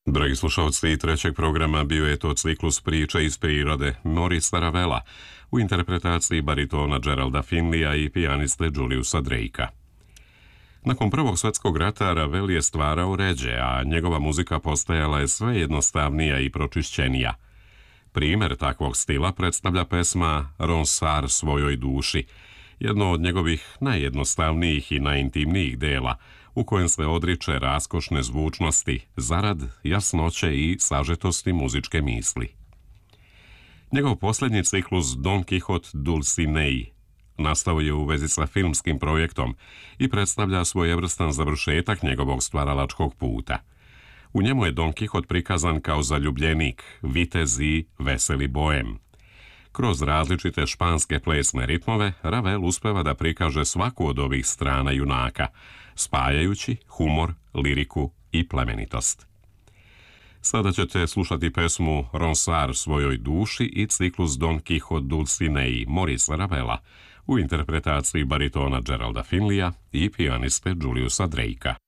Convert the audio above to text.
Dragi slušalci, trećeg programa bio je to ciklus priče iz prirode Morisa Ravela u interpretaciji baritona Geralda Finleya i pijaniste Juliusa Drakea. Nakon Prvog svjetskog rata Ravel je stvarao ređe, a njegova muzika postajala je sve jednostavnija i pročišćenija. Primjer takvog stila predstavlja pesma Ronsard svojoj duši, jedno od njegovih najjednostavnijih i najintimnijih dela, u kojem se odriče raskošne zvučnosti, zarad jasnoće i sažetosti muzičke misli. Njegov posljednji ciklus Don Quixote Dulcinea nastao je u vezi sa filmskim projektom i predstavlja svojevrstan završetak njegovog stvaralačkog puta. U njemu je Don Quixote prikazan kao zaljubljenik, vitez i veseli boem. Kroz različite španske plesne ritmove, Ravel uspeva da prikaže svaku od ovih strana junaka, spajajući humor, liriku i plemenitost. Sada ćete slušati pesmu Ronsard svojoj duši i ciklus Don Quixote Dulcinea Morisa Ravela u interpretaciji baritona Geralda Finleya i pijaniste Juliusa Drakea.